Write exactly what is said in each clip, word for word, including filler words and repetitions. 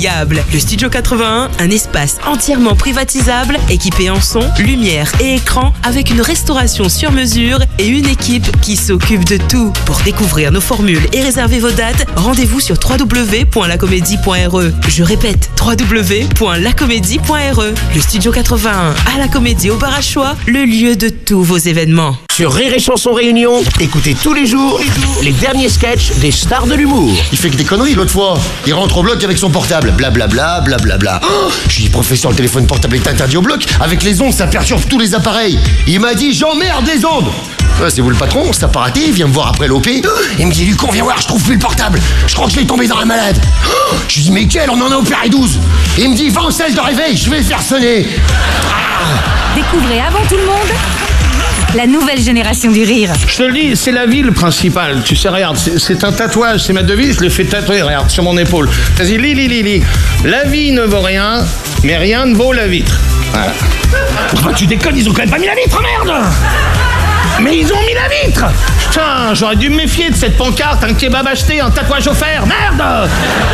inoubliable. Le Studio quatre-vingt-un, un espace entièrement privatisable, équipé en son, lumière et écran, avec une restauration sur mesure et une équipe qui s'occupe de tout. Pour découvrir nos formules et réserver vos dates, rendez-vous sur w w w point la comédie point r e. Je répète, w w w point la comédie point r e. Le Studio quatre-vingt-un, à la Comédie au Bar à Choix, le lieu de tous vos événements. Sur Rire et Chanson Réunion, écoutez tous les jours les derniers sketchs des stars de l'humour. Il fait que des conneries l'autre fois. Il rentre au bloc avec son portable. Blablabla, blablabla. Oh, je dis, professeur, le téléphone portable est interdit au bloc. Avec les ondes, ça perturbe tous les appareils. Il m'a dit, j'emmerde les ondes. Ouais, c'est vous le patron, ça part raté, il vient me voir après l'O P. Il me dit, Lucon, viens voir, je trouve plus le portable. Je crois que je vais tomber dans la malade. Oh, je lui dis, mais quel, on en a opéré douze. Il me dit, va au seize de réveil, je vais le faire sonner. Ah. Découvrez avant tout le monde la nouvelle génération du rire. Je te le dis, c'est la ville principale. Tu sais, regarde, c'est, c'est un tatouage, c'est ma devise, je l'ai fait tatouer, regarde, sur mon épaule. Vas-y, lis, lis, lis, lis. La vie ne vaut rien, mais rien ne vaut la vitre. Voilà. Enfin, tu déconnes, ils ont quand même pas mis la vitre, merde! Mais ils ont mis la vitre! Putain, j'aurais dû me méfier de cette pancarte, un kebab acheté, un tatouage offert, merde!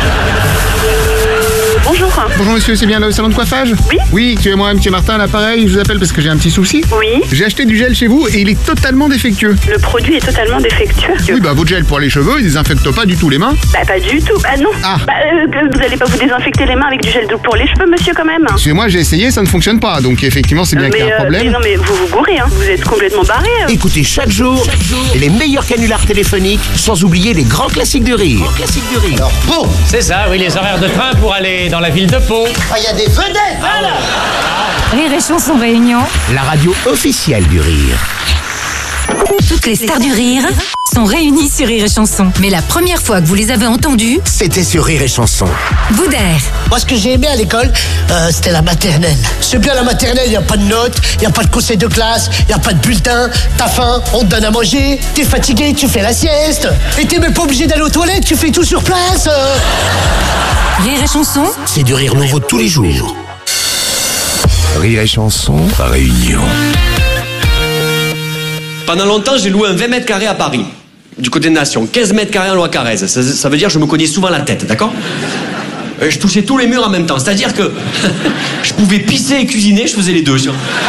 Bonjour. Bonjour monsieur, c'est bien là au salon de coiffage? Oui. Oui, excusez-moi, monsieur Martin, à l'appareil, je vous appelle parce que j'ai un petit souci. Oui. J'ai acheté du gel chez vous et il est totalement défectueux. Le produit est totalement défectueux. Oui, bah votre gel pour les cheveux, il désinfecte pas du tout les mains. Bah pas du tout, bah non. Ah. Bah euh, vous allez pas vous désinfecter les mains avec du gel doux pour les cheveux, monsieur, quand même. Excusez-moi, j'ai essayé, ça ne fonctionne pas, donc effectivement c'est bien mais, qu'il y a un euh, problème. mais non mais vous vous gourrez, hein. Vous êtes complètement barré. Euh. Écoutez chaque jour, chaque jour les meilleurs canulars téléphoniques, sans oublier les grands classiques de rire. Grands classiques de rire. Alors, Pau. C'est ça, oui, les horaires de train pour aller dans la ville de Pau. Ah, il y a des vedettes, voilà. Rire et Chanson Réunion. La radio officielle du rire. Toutes les stars du rire sont réunies sur Rire et Chanson. Mais la première fois que vous les avez entendues, C'était sur Rire et Chanson. Boudère. Moi, ce que j'ai aimé à l'école, euh, c'était la maternelle. C'est bien la maternelle, il n'y a pas de notes, il n'y a pas de conseil de classe, il n'y a pas de bulletin, t'as faim, on te donne à manger, t'es fatigué, tu fais la sieste. Et t'es même pas obligé d'aller aux toilettes, tu fais tout sur place. euh. Rire et Chanson. C'est du rire nouveau tous les jours. Rire et Chanson Réunion. Pendant longtemps, j'ai loué un vingt mètres carrés à Paris, du côté de Nation, quinze mètres carrés en Loire-Carrez. Ça, ça veut dire que je me cognais souvent la tête, d'accord? Euh, Je touchais tous les murs en même temps, c'est-à-dire que je pouvais pisser et cuisiner, je faisais les deux.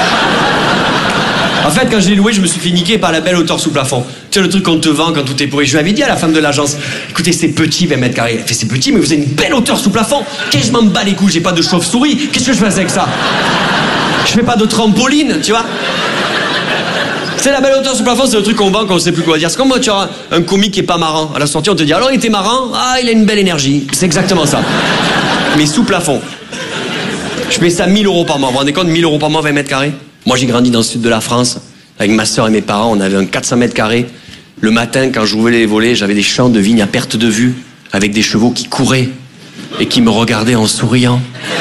En fait, quand je l'ai loué, je me suis fait niquer par la belle hauteur sous plafond. Tu sais, le truc qu'on te vend quand tout est pourri. Je lui avais dit à la femme de l'agence, écoutez, c'est petit, vingt mètres carrés. Elle fait, c'est petit, mais vous avez une belle hauteur sous plafond. Qu'est-ce que je m'en bats les couilles, j'ai pas de chauve-souris. Qu'est-ce que je fais avec ça? Je fais pas de trampoline, tu vois? C'est la belle hauteur sous plafond, c'est le truc qu'on vend quand on sait plus quoi dire. C'est comme moi, tu as un comique qui est pas marrant. À la sortie, on te dit, alors il était marrant? Ah, il a une belle énergie. C'est exactement ça. Mais sous plafond. Je paye ça mille euros par mois. Vous vous rendez compte, mille euros par mois, vingt mètres carrés? Moi, j'ai grandi dans le sud de la France. Avec ma soeur et mes parents, on avait un quatre cents mètres carrés. Le matin, quand j'ouvrais les volets, j'avais des champs de vignes à perte de vue, avec des chevaux qui couraient et qui me regardaient en souriant.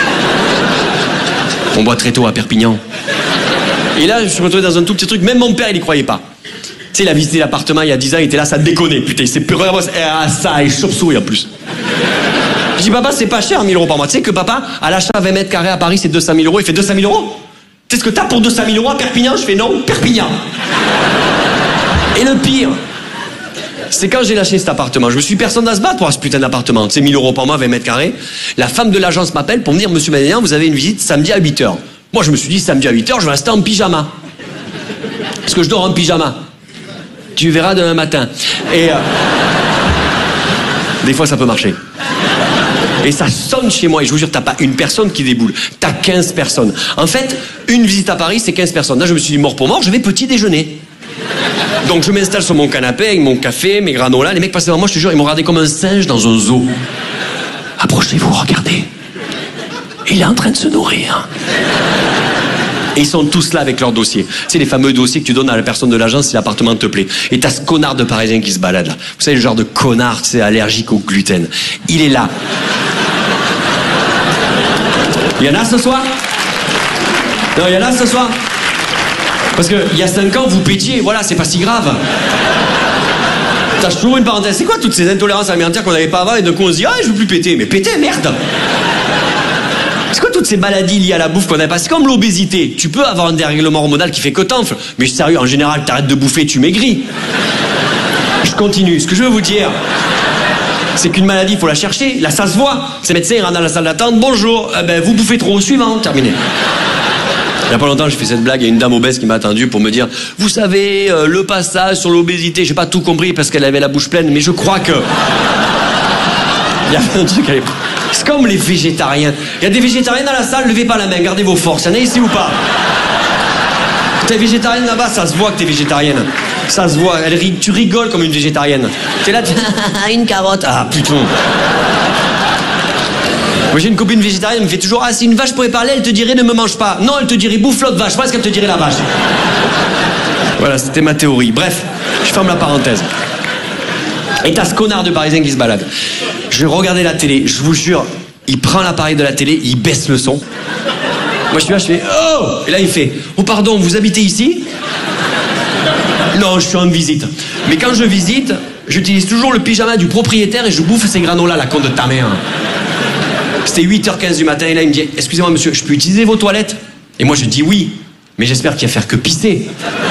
On boit très tôt à Perpignan. Et là, je me suis retrouvé dans un tout petit truc, même mon père, il y croyait pas. Tu sais, il a visité l'appartement il y a dix ans, il était là, ça déconnait. Putain, il s'est plus regardé, ah ça, et chauve-souris en plus. Je dis, papa, c'est pas cher, mille euros par mois. Tu sais que papa, à l'achat vingt mètres carrés à Paris, c'est deux cent mille euros, il fait deux cent mille euros. Tu sais ce que t'as pour deux cent mille euros à Perpignan? Je fais non, Perpignan. Et le pire, c'est quand j'ai lâché cet appartement. Je me suis dit, personne à se battre pour ce putain d'appartement. Tu sais, mille euros par mois, vingt mètres carrés. La femme de l'agence m'appelle pour me dire, monsieur Ménéan, vous avez une visite samedi à huit heures. Moi, je me suis dit, samedi à huit heures, je vais rester en pyjama. Parce que je dors en pyjama. Tu verras demain matin. Et euh, des fois, ça peut marcher. Et ça sonne chez moi. Et je vous jure, t'as pas une personne qui déboule. T'as quinze personnes. En fait, une visite à Paris, c'est quinze personnes. Là, je me suis dit, mort pour mort, je vais petit déjeuner. Donc, je m'installe sur mon canapé avec mon café, mes granolas. Les mecs passaient devant moi, je te jure, ils m'ont regardé comme un singe dans un zoo. Approchez-vous, regardez. Il est en train de se nourrir. Et ils sont tous là avec leur dossier. C'est les fameux dossiers que tu donnes à la personne de l'agence si l'appartement te plaît. Et t'as ce connard de Parisien qui se balade là. Vous savez, le genre de connard, c'est allergique au gluten. Il est là. Il y en a ce soir? Non, il y en a ce soir? Parce qu'il y a cinq ans, vous pétiez, voilà, c'est pas si grave. T'as toujours une parenthèse. C'est quoi toutes ces intolérances alimentaires qu'on n'avait pas avant et d'un coup on se dit, ah, je veux plus péter. Mais péter, merde! C'est quoi toutes ces maladies liées à la bouffe qu'on a pas? C'est comme l'obésité. Tu peux avoir un dérèglement hormonal qui fait que t'enfles. Mais sérieux, en général, t'arrêtes de bouffer, tu maigris. Je continue. Ce que je veux vous dire, C'est qu'une maladie, il faut la chercher. Là, ça se voit. Ces médecins, ils rentrent dans la salle d'attente. Bonjour, eh ben, vous bouffez trop au suivant. Terminé. Il n'y a pas longtemps, j'ai fait cette blague. Il y a une dame obèse qui m'a attendu pour me dire, vous savez, euh, le passage sur l'obésité, j'ai pas tout compris parce qu'elle avait la bouche pleine, mais je crois que... Il y a un truc à l'époque. C'est comme les végétariens. Il y a des végétariens dans la salle, levez pas la main, gardez vos forces. Il y en a ici ou pas? T'es végétarienne là-bas, ça se voit que t'es végétarienne. Ça se voit, elle rig... tu rigoles comme une végétarienne. T'es là, tu... une carotte. Ah putain. Moi j'ai une copine végétarienne, elle me fait toujours, ah si une vache pouvait parler, elle te dirait ne me mange pas. Non, elle te dirait bouffe l'autre vache, parce qu'elle te dirait la vache. Voilà, c'était ma théorie. Bref, je ferme la parenthèse. Et t'as ce connard de Parisien qui se balade. Je regardais la télé, je vous jure, il prend l'appareil de la télé, il baisse le son. Moi je suis là, je fais oh! Et là il fait, oh pardon, vous habitez ici? Non, je suis en visite. Mais quand je visite, j'utilise toujours le pyjama du propriétaire et je bouffe ces granolas, la con de ta mère. C'était huit heures quinze du matin et là il me dit, excusez-moi monsieur, je peux utiliser vos toilettes? Et moi je dis oui, mais j'espère qu'il va faire que pisser.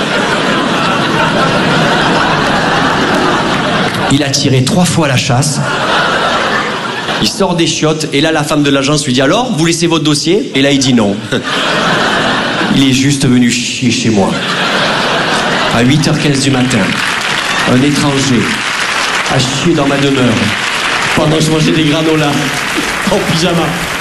Il a tiré trois fois la chasse. Il sort des chiottes et là la femme de l'agence lui dit alors, vous laissez votre dossier? Et là il dit non. Il est juste venu chier chez moi. À huit heures quinze du matin, un étranger a chié dans ma demeure pendant que je mangeais des granolas en pyjama.